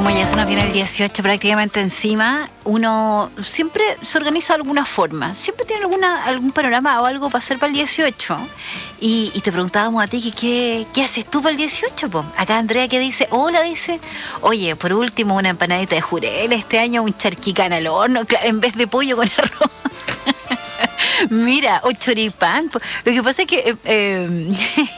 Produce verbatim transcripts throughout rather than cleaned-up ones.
Como ya se nos viene el dieciocho prácticamente encima, uno siempre se organiza de alguna forma. Siempre tiene alguna, algún panorama o algo para hacer para el dieciocho. Y, y te preguntábamos a ti, que, ¿qué, ¿qué haces tú para el dieciocho? Po? Acá Andrea que dice, hola, dice, oye, por último una empanadita de jurel, este año un charquicán al horno, claro, en vez de pollo con arroz. Mira, o choripán. Po. Lo que pasa es que... Eh, eh,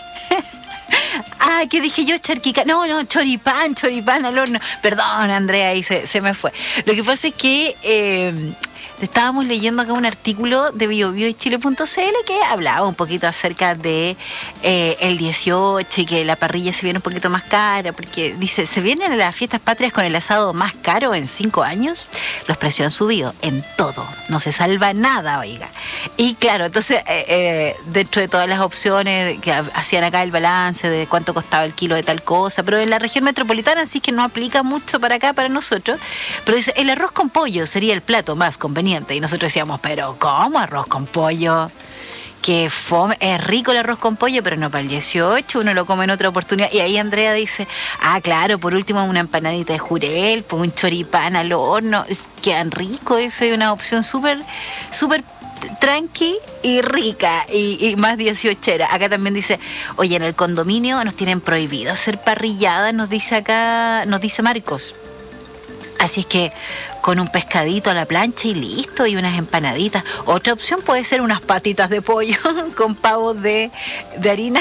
Ah, ¿qué dije yo? Charquica. No, no, choripán, choripán al horno. Perdón, Andrea, ahí se, se me fue. Lo que pasa es que eh, estábamos leyendo acá un artículo de bio bio y chile punto c l que hablaba un poquito acerca de eh, el dieciocho y que la parrilla se viene un poquito más cara, porque dice, se vienen las fiestas patrias con el asado más caro en cinco años. Los precios han subido en todo. No se salva nada, oiga. Y claro, entonces, eh, eh, dentro de todas las opciones que hacían acá el balance de cuánto costaba el kilo de tal cosa, pero en la región metropolitana sí que no aplica mucho para acá, para nosotros, pero dice, el arroz con pollo sería el plato más conveniente. Y nosotros decíamos, pero ¿cómo arroz con pollo? Que fome, es rico el arroz con pollo, pero no para el dieciocho, uno lo come en otra oportunidad. Y ahí Andrea dice, ah, claro, por último una empanadita de jurel, pues un choripán al horno, quedan rico, eso es una opción súper, súper tranqui y rica y, y más dieciochera. Acá también dice, oye, en el condominio nos tienen prohibido hacer parrilladas, nos dice acá, nos dice Marcos. Así es que con un pescadito a la plancha y listo, y unas empanaditas. Otra opción puede ser unas patitas de pollo con pavos de, de harina.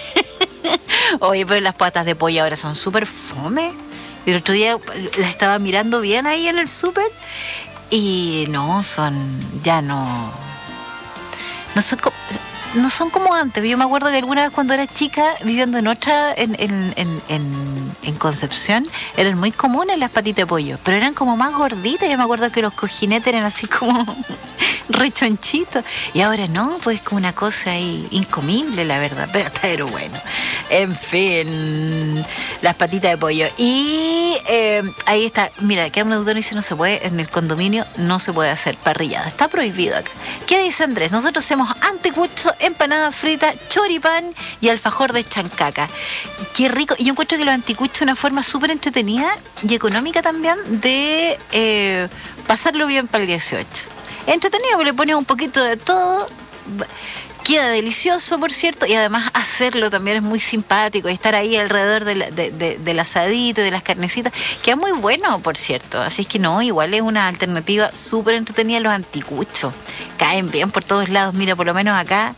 Oye, pero las patas de pollo ahora son súper fome. Y el otro día las estaba mirando bien ahí en el súper y no, son, ya no, no son como... No son como antes. Yo me acuerdo que alguna vez cuando era chica, viviendo en otra, en, en, en, en, en Concepción, eran muy comunes las patitas de pollo, pero eran como más gorditas. Yo me acuerdo que los cojinetes eran así como rechonchitos. Y ahora no, pues como una cosa ahí incomible, la verdad. Pero, pero bueno, en fin, las patitas de pollo. Y eh, ahí está. Mira, que un autor dice, no se puede, en el condominio no se puede hacer parrillada. Está prohibido acá. ¿Qué dice Andrés? Nosotros hacemos anticucho, empanada frita, choripán y alfajor de chancaca. Qué rico. Y yo encuentro que los anticuchos es una forma súper entretenida y económica también de eh, pasarlo bien para el dieciocho. Entretenido, le pones un poquito de todo, queda delicioso, por cierto, y además hacerlo también es muy simpático, y estar ahí alrededor de la, de, de, del asadito, de las carnecitas, queda muy bueno, por cierto. Así es que no, igual es una alternativa súper entretenida. Los anticuchos caen bien por todos lados. Mira, por lo menos acá